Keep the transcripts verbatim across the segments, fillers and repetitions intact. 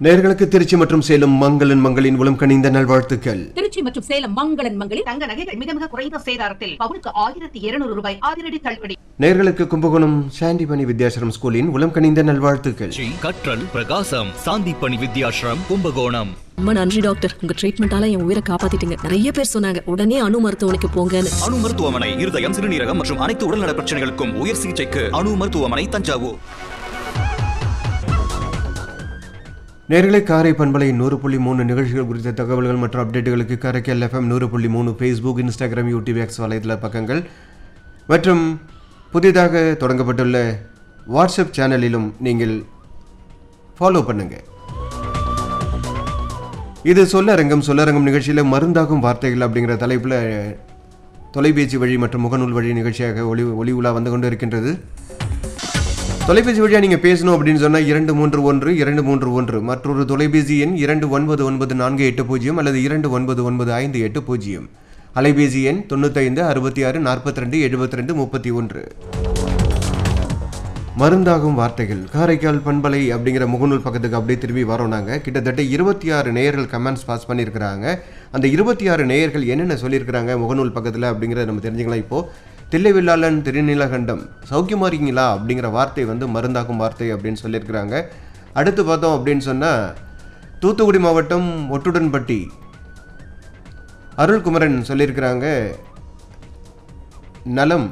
நேயர்களுக்கு திருச்சி மற்றும் சேலம் மங்களன் மங்களின் உளம் கனிந்த நல்வாழ்த்துக்கள். திருச்சி மற்றும் சேலம் மங்களன் மங்களில் தங்க நகைகள் மிக மிக குறைந்த சேதாரத்தில் பவுனுக்கு ஆயிரத்தி இருநூறு ரூபாய் அதிரடி தள்ளுபடி. நேயர்களுக்கு கும்பகோணம் சாந்திபனி வித்யாசிரம் ஸ்கூலின் உளம் கனிந்த நல்வாழ்த்துக்கள். கற்றல் பிரகாசம் சாந்திபனி வித்யாசிரம் கும்பகோணம். ரொம்ப நன்றி டாக்டர், உங்க ட்ரீட்மெண்டால என் உயிரை காப்பாத்திட்டீங்க. நிறைய பேர் சொன்னாங்க உடனே அணு மருத்துவமனைக்கு போங்கன்னு. அணு மருத்துவமனை இருதயம், சிறுநீரகம் மற்றும் அனைத்து உடல்நல பிரச்சனைகளுக்கும் உயர் சிகிச்சைக்கு அணு மருத்துவமனை தஞ்சாவூர். நேர்களை காரை பண்பலை நூறு புள்ளி மூணு நிகழ்ச்சிகள் குறித்த தகவல்கள் மற்றும் அப்டேட்டுகளுக்கு காரைக்கால் எஃப்எம் நூறு புள்ளி மூணு ஃபேஸ்புக், இன்ஸ்டாகிராம், யூடியூப், எக்ஸ் வலைதள பக்கங்கள் மற்றும் புதிதாக தொடங்கப்பட்டுள்ள வாட்ஸ்அப் சேனலிலும் நீங்கள் ஃபாலோ பண்ணுங்க. இது சொல்லரங்கம். சொல்லரங்கம் நிகழ்ச்சியில் மருந்தாகும் வார்த்தைகள் அப்படிங்கிற தலைப்பில் தொலைபேசி வழி மற்றும் முகநூல் வழி நிகழ்ச்சியாக ஒளி ஒளி உலா வந்து கொண்டு இருக்கின்றது. தொலைபேசி வழியாக நீங்கள் பேசணும் அப்படின்னு சொன்னால் இரண்டு மூன்று ஒன்று இரண்டு மூன்று ஒன்று, மற்றொரு தொலைபேசி எண் இரண்டு ஒன்பது ஒன்பது நான்கு எட்டு பூஜ்ஜியம் அல்லது இரண்டு ஒன்பது ஒன்பது ஐந்து எட்டு பூஜ்ஜியம். அலைபேசி எண் தொண்ணூத்தைந்து அறுபத்தி ஆறு நாற்பத்தி ரெண்டு எழுபத்தி ரெண்டு முப்பத்தி ஒன்று. மருந்தாகும் வார்த்தைகள் காரைக்கால் பண்பலை அப்படிங்கிற முகநூல் பக்கத்துக்கு அப்படியே திரும்பி வரோம். நாங்கள் கிட்டத்தட்ட இருபத்தி ஆறு நேயர்கள் கமெண்ட்ஸ் பாஸ் பண்ணியிருக்கிறாங்க. அந்த இருபத்தி ஆறு நேயர்கள் என்னென்ன சொல்லியிருக்கிறாங்க முகநூல் பக்கத்தில் அப்படிங்கிறத நம்ம தெரிஞ்சுக்கலாம். இப்போது தில்லைவில்லாளன் திருநீலகண்டம் சௌக்கியமாக இருக்கீங்களா அப்படிங்கிற வார்த்தை வந்து மருந்தாகும் வார்த்தை அப்படின்னு சொல்லியிருக்கிறாங்க. அடுத்து பார்த்தோம் அப்படின்னு சொன்னால் தூத்துக்குடி மாவட்டம் ஒட்டுடன்பட்டி அருள்குமரன் சொல்லியிருக்கிறாங்க நலம்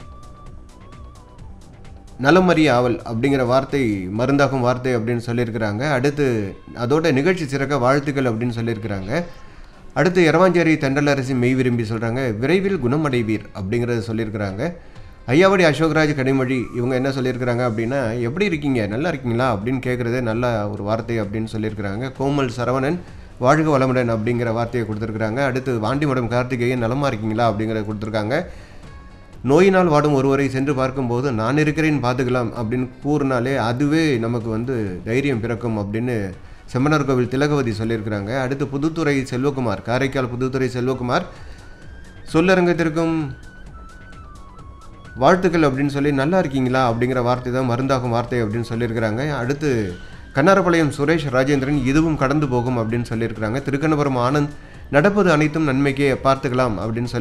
நலம் அறிய ஆவல் அப்படிங்கிற வார்த்தை மருந்தாகும் வார்த்தை அப்படின்னு சொல்லியிருக்கிறாங்க. அடுத்து அதோட நிகழ்ச்சி சிறக்க வாழ்த்துக்கள் அப்படின்னு சொல்லியிருக்கிறாங்க. அடுத்து இரவாஞ்சேரி தெண்டலரசி மெய் விரும்பி சொல்கிறாங்க விரைவில் குணமடைவீர் அப்படிங்கிறத சொல்லியிருக்கிறாங்க. ஐயாவடி அசோக்ராஜ் கனிமொழி இவங்க என்ன சொல்லியிருக்கிறாங்க அப்படின்னா எப்படி இருக்கீங்க, நல்லா இருக்கீங்களா அப்படின்னு கேட்குறதே நல்ல ஒரு வார்த்தை அப்படின்னு சொல்லியிருக்கிறாங்க. கோமல் சரவணன் வாழ்க வளமுடன் அப்படிங்கிற வார்த்தையை கொடுத்துருக்குறாங்க. அடுத்து வாண்டிமடம் கார்த்திகேயன் நலமாக இருக்கீங்களா அப்படிங்கிறத கொடுத்துருக்காங்க. நோயினால் வாடும் ஒருவரை சென்று பார்க்கும்போது நான் இருக்கிறேன் பார்த்துக்கலாம் அப்படின்னு கூறினாலே அதுவே நமக்கு வந்து தைரியம் பிறக்கும் அப்படின்னு செம்மனார் கோவில் திலகவதி சொல்லியிருக்கிறாங்க. அடுத்து புதுத்துறை செல்வகுமார், காரைக்கால் புதுத்துறை செல்வகுமார் சொல்லரங்கத்திற்கும் வாழ்த்துக்கள் அப்படின்னு சொல்லி நல்லா இருக்கீங்களா அப்படிங்கிற வார்த்தை தான் மருந்தாகும் வார்த்தை அப்படின்னு சொல்லியிருக்கிறாங்க. அடுத்து கண்ணாரப்பாளையம் சுரேஷ் ராஜேந்திரன் இதுவும் கடந்து போகும் அப்படின்னு சொல்லியிருக்கிறாங்க. திருக்கண்ணபுரம் ஆனந்த் நடப்பது அனைத்தும் நன்மைக்கே பார்த்துக்கலாம் அப்படின்னு சொல்லி